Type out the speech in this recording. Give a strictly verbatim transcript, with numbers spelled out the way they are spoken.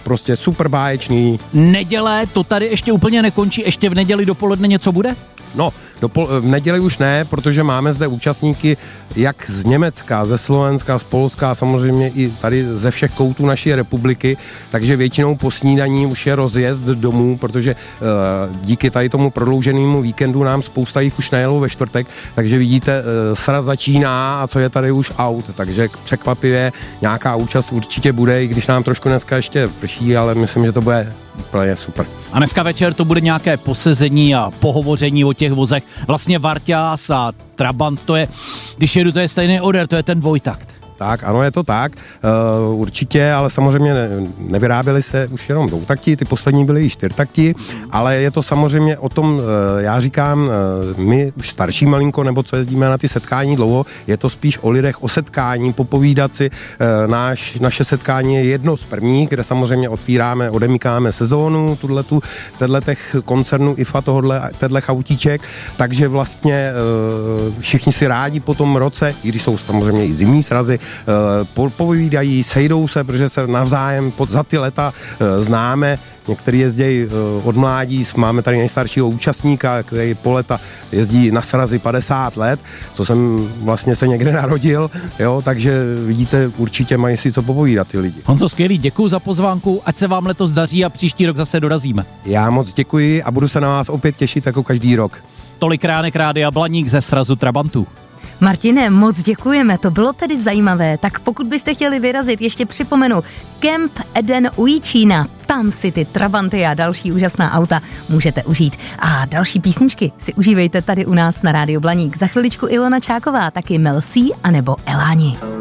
prostě super báječný. Neděle, to tady ještě úplně nekončí, ještě v neděli dopoledne něco bude? No, dopol- v neděli už ne, protože máme zde účastníky jak z Německa, ze Slovenska, z Polska, samozřejmě i tady ze všech koutů naší republiky, takže většinou po snídaní už je rozjezd domů, protože uh, díky tady tomu prodlouženému víkendu nám spousta jich už nejelo ve čtvrtek, takže vidíte, uh, sraz začíná a co je tady už aut, takže překvapivě nějaká účast určitě bude, i když nám trošku dneska ještě prší, ale myslím, že to bude úplně super. A dneska večer to bude nějaké posezení a pohovoření o těch vozech. Vlastně Varťás a Trabant, to je, když jedu, to je stejný odér, to je ten dvojtakt. Tak, ano, je to tak, uh, určitě, ale samozřejmě ne, nevyráběly se už jenom dvoutakti, ty poslední byly i čtyřtakti, ale je to samozřejmě o tom, uh, já říkám, uh, my už starší malinko, nebo co jezdíme na ty setkání dlouho, je to spíš o lidech, o setkání, popovídat si, uh, náš, naše setkání je jedno z prvních, kde samozřejmě otvíráme, odemykáme sezónu, tuhletu, těch koncernů I F A, tohodle, těchto autíček, takže vlastně uh, všichni si rádi po tom roce, i když jsou samozřejmě i zimní srazy, Uh, povídají, sejdou se, protože se navzájem pod, za ty leta uh, známe. Některý jezdí uh, od mládí, máme tady nejstaršího účastníka, který po leta jezdí na srazy padesát let, co jsem vlastně se někde narodil, jo, takže vidíte, určitě mají si co popovídat ty lidi. Honzo, skvělý, děkuji za pozvánku, ať se vám letos daří a příští rok zase dorazíme. Já moc děkuji a budu se na vás opět těšit jako každý rok. Tolik Ránek Rádia Blaník ze srazu Trabantu. Martine, moc děkujeme, to bylo tedy zajímavé, tak pokud byste chtěli vyrazit, ještě připomenu Camp Eden u Jičína, tam si ty Trabanty a další úžasná auta můžete užít. A další písničky si užívejte tady u nás na Rádiu Blaník. Za chviličku Ilona Čáková, taky Mel C anebo Eláni.